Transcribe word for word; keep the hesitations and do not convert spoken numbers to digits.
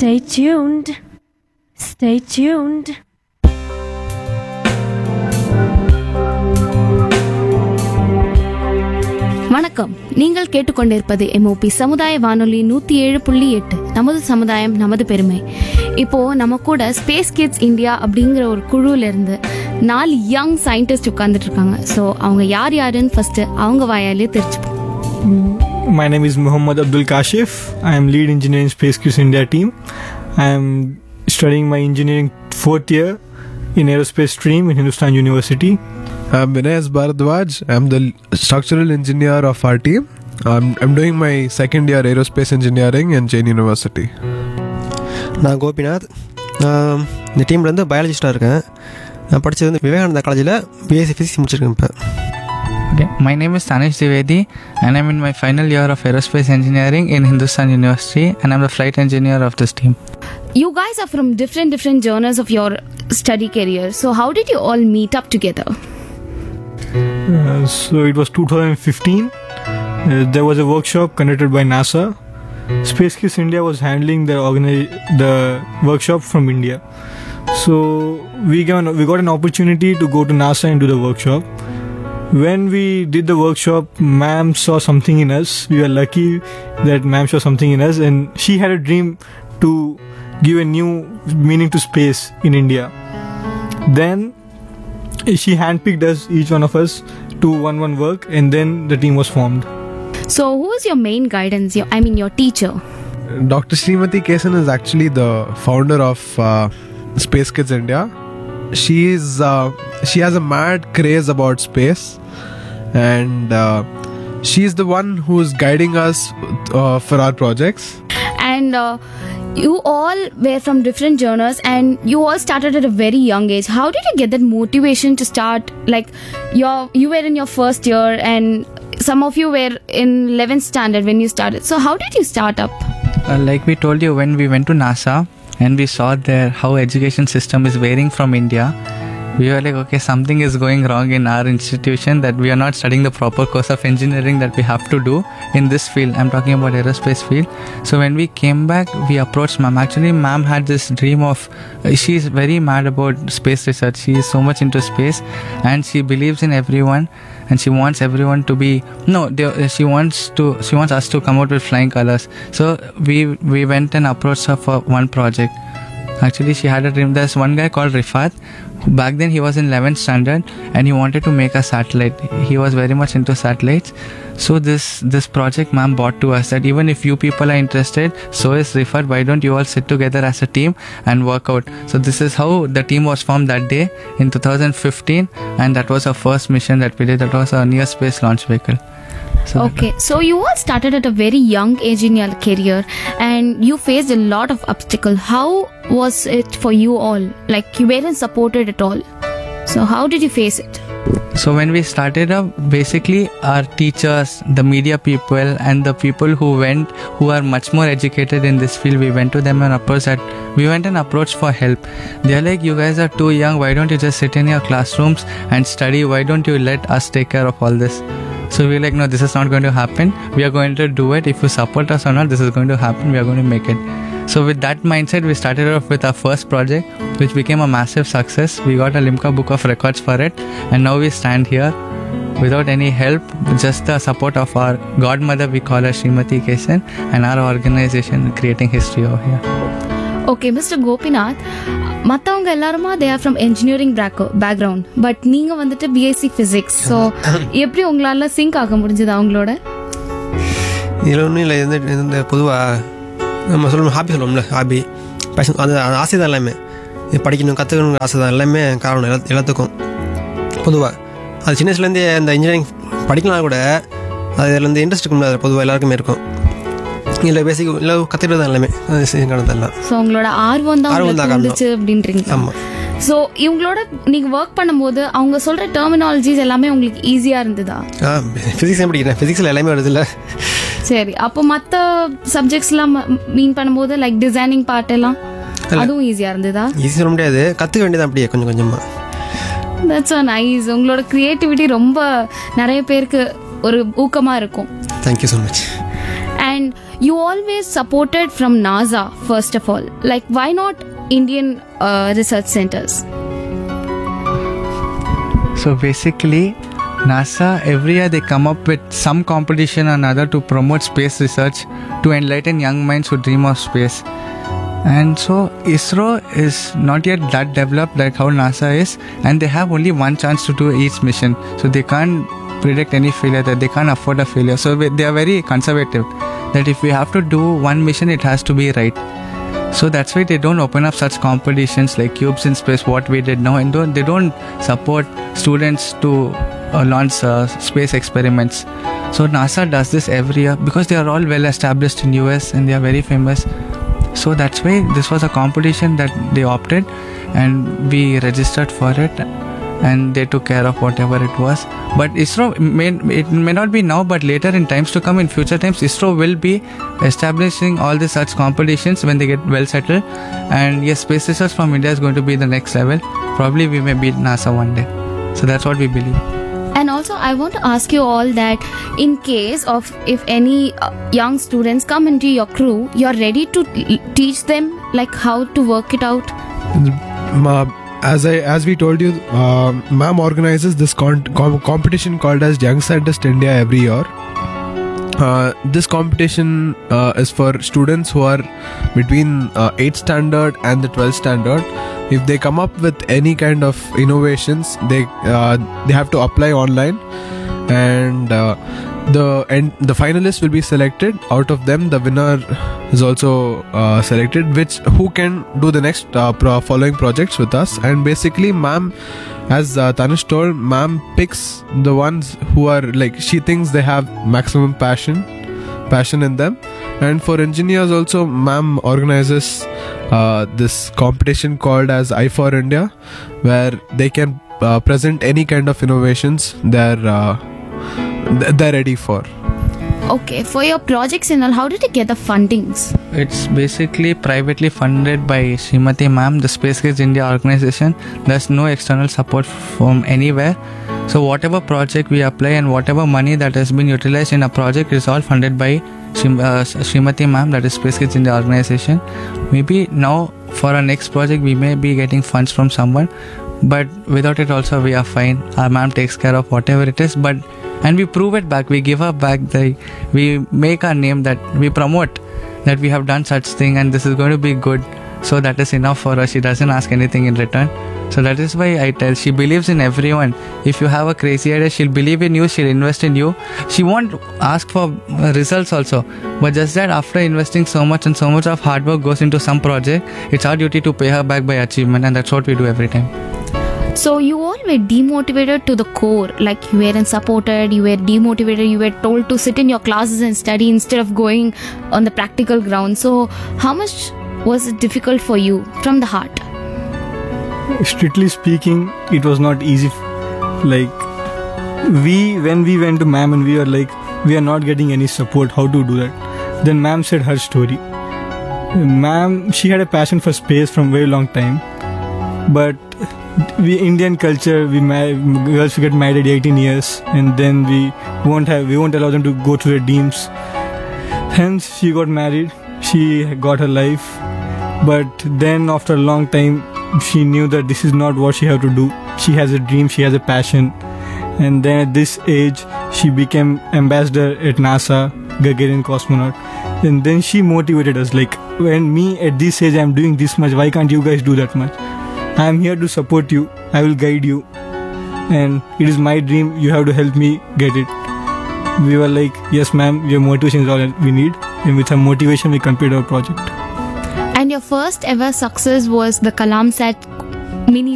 Stay tuned. Stay tuned. வணக்கம். நீங்கள் கேட்டுக்கொண்டிருப்பது எம்ஓபி சமுதாய வானொலி நூற்றி ஏழு புள்ளி எட்டு. நமது சமுதாயம் நமது பெருமை. இப்போது நம்ம கூட ஸ்பேஸ் கிட்ஸ் இந்தியா அப்படிங்கிற ஒரு குழுவிலேருந்து நாலு யங் சயின்டிஸ்ட் உட்காந்துட்டு இருக்காங்க. ஸோ அவங்க யார் யாருன்னு ஃபஸ்ட்டு அவங்க வாயாலே தெரிஞ்சுப்போம். My name is Muhammad Abdul Kashif. I am lead engineer in Space Kids India team. I am studying my engineering fourth year in aerospace stream in Hindustan University. I'm Vinay Bharadwaj. I'm the structural engineer of our team. I'm, I'm doing my second year aerospace engineering in Jain University. நான் கோபிநாத். நான் இந்த டீம்லேருந்து பயாலஜிஸ்டாக இருக்கேன். நான் படித்தது வந்து விவேகானந்தா காலேஜில் BSc physics முடிச்சிருக்கேன் இப்போ. Okay, my name is Tanish Trivedi and I'm in my final year of aerospace engineering in Hindustan University and I'm the flight engineer of this team. You guys are from different different journeys of your study career. So how did you all meet up together? Uh, so it was two thousand fifteen. Uh, there was a workshop conducted by NASA. Space Kids India was handling the organi- the workshop from India. So we got we got an opportunity to go to NASA and do the workshop. When we did the workshop, ma'am saw something in us. We were lucky that ma'am saw something in us, and she had a dream to give a new meaning to space in India. Then she handpicked us, each one of us, to one one work, and then the team was formed. So who is your main guidance? Your, I mean your teacher. Doctor Srimati Kesan is actually the founder of uh, Space Kids India. She is uh, she has a mad craze about space, and uh, she's the one who's guiding us uh, for our projects. And uh, you all were from different genres and you all started at a very young age. How did you get that motivation to start? Like your you were in your first year and some of you were in eleventh standard when you started. So how did you start up? Uh, like we told you, when we went to NASA and we saw there how education system is varying from India, we were like, okay, something is going wrong in our institution, that we are not studying the proper course of engineering that we have to do in this field. I'm talking about aerospace field. So when we came back, we approached ma'am. Actually, ma'am had this dream of, uh, she's very mad about space research. She is so much into space and she believes in everyone and she wants everyone to be, no, they, she wants to, she wants us to come out with flying colors. So we we went and approached her for one project. Actually, she had a dream. There's one guy called Rifat. Back then, he was in eleventh standard and he wanted to make a satellite. He was very much into satellites. So this this project ma'am brought to us that even if you people are interested, so is Rifat. Why don't you all sit together as a team and work out? So this is how the team was formed that day in two thousand fifteen, and that was our first mission that we did. That was our near space launch vehicle. So Okay, so you all started at a very young age in your career and you faced a lot of obstacles. How was it for you all? Like you weren't supported at all. So how did you face it? So when we started up, basically our teachers, the media people and the people who went, who are much more educated in this field, we went to them and approached that, we went and approached for help. They're like, you guys are too young, why don't you just sit in your classrooms and study? Why don't you let us take care of all this? So we're like, no, this is not going to happen. We are going to do it. If you support us or not, this is going to happen. We are going to make it. So with that mindset, we started off with our first project, which became a massive success. We got a Limca Book of Records for it. And now we stand here without any help, just the support of our godmother, we call her Srimati Kesan, and our organization creating history over here. Okay, Mister Gopinath, மற்றவங்க எல்லாருமா they are from engineering background, but நீங்கள் வந்துட்டு BSc physics. So எப்படி உங்களால் sink ஆக முடிஞ்சது அவங்களோட? இதில் ஒன்றும் இல்லை. இந்த இந்த பொதுவாக நம்ம சொல்லணும், ஹாபி சொல்லுவோம்ல, ஹாபி பேஷன், அது ஆசை தான் எல்லாமே. படிக்கணும், கற்றுக்கணுங்கிற ஆசை தான் எல்லாமே காரணம் எல்லா எல்லாத்துக்கும். பொதுவாக அது சின்ன வயசுலேருந்தே இந்த இன்ஜினியரிங் படிக்கலாம் கூட அது இதுலேருந்து இன்ட்ரெஸ்ட் இருக்கும்ல, அது பொதுவாக எல்லாருக்குமே இருக்கும். இல்லை பேசிக் இல்லை கற்றுக்கிட்டு தான் எல்லாமே காரணத்தெல்லாம். ஸோ உங்களோட ஆர்வம் தான் இருந்துச்சு அப்படின்றீங்க. ஆமாம். ஸோ இவங்களோட நீங்கள் ஒர்க் பண்ணும்போது அவங்க சொல்கிற டெர்மினாலஜிஸ் எல்லாமே உங்களுக்கு ஈஸியாக இருந்ததா? ஆ, ஃபிசிக்ஸ் படிக்கிறேன், ஃபிசிக்ஸில் எல்லாமே வருது இல்லை. சரி, அப்போ மற்ற சப்ஜெக்ட்ஸ்லாம் மீன் பண்ணும்போது லைக் டிசைனிங் பார்ட் எல்லாம் அதுவும் ஈஸியாக இருந்ததா? ஈஸி சொல்ல முடியாது, கற்றுக்க வேண்டியது அப்படியே கொஞ்சம் கொஞ்சமாக. That's so nice. உங்களோட க்ரியேட்டிவிட்டி ரொம்ப நிறைய பேருக்கு ஒரு ஊக்கமாக இருக்கும். Thank you so much. And you always supported from NASA, first of all. Like, why not Indian uh, research centers? So basically, NASA, every year they come up with some competition or another to promote space research, to enlighten young minds who dream of space. And so ISRO is not yet that developed like how NASA is, and they have only one chance to do each mission. So they can't predict any failure, that they can't afford a failure. So they are very conservative, that if we have to do one mission, it has to be right. So that's why they don't open up such competitions like Cubes in Space, what we did now, and don't, they don't support students to uh, launch uh, space experiments. So NASA does this every year because they are all well established in U S and they are very famous. So that's why this was a competition that they opted, and we registered for it, and they took care of whatever it was. But ISRO may, it may not be now, but later in times to come, in future times, ISRO will be establishing all the such competitions when they get well settled. And yes, space research from India is going to be the next level. Probably we may beat NASA one day. So that's what we believe. And also, I want to ask you all that in case of if any uh, young students come into your crew, you're ready to t- teach them like how to work it out. Ma- As I as we told you, uh, ma'am organizes this con- com- competition called as Young Scientist India every year. Uh, this competition uh, is for students who are between uh, eighth standard and the twelfth standard. If they come up with any kind of innovations, they uh, they have to apply online, and uh, the and the finalists will be selected. Out of them, the winner is also uh, selected, which who can do the next uh, pro- following projects with us. And basically, ma'am, as uh, Tanush told, ma'am picks the ones who are like, she thinks they have maximum passion passion in them. And for engineers also, ma'am organizes uh, this competition called as I for India, where they can uh, present any kind of innovations they're uh, they're ready for. Okay, for your projects and all, how did you get the fundings? It's basically privately funded by Srimati Ma'am, the Space Kids India organization. There's no external support from anywhere. So whatever project we apply and whatever money that has been utilized in a project is all funded by Shrim- uh, Srimati Ma'am, that is Space Kids India organization. Maybe now for our next project we may be getting funds from someone, but without it also we are fine. Our ma'am takes care of whatever it is, but and we prove it back, we give her back, the, we make our name, that we promote that we have done such thing and this is going to be good. So that is enough for her. She doesn't ask anything in return. So that is why I tell, she believes in everyone. If you have a crazy idea, she'll believe in you, she'll invest in you. She won't ask for results also, but just that after investing so much and so much of hard work goes into some project, it's our duty to pay her back by achievement, and that's what we do every time. So you all were demotivated to the core, like you weren't supported, you were demotivated, you were told to sit in your classes and study instead of going on the practical ground. So how much was it difficult for you from the heart? Strictly speaking, it was not easy. Like, we, when we went to ma'am and we were like, we are not getting any support, how to do that? Then ma'am said her story. Ma'am, she had a passion for space from very long time, but we Indian culture, we ma- girls get married at eighteen years, and then we won't have we won't allow them to go through their dreams. Hence, she got married. She got her life, but then after a long time, she knew that this is not what she had to do. She has a dream. She has a passion, and then at this age, she became ambassador at NASA, Gagarin cosmonaut, and then she motivated us. Like, when me at this age, I'm doing this much. Why can't you guys do that much? I am here to support you. I will guide you. And it is my dream. You have to help me get it. We were like, yes, ma'am, your motivation is all we need. And with her motivation, we completed our project. And your first ever success was the KalamSat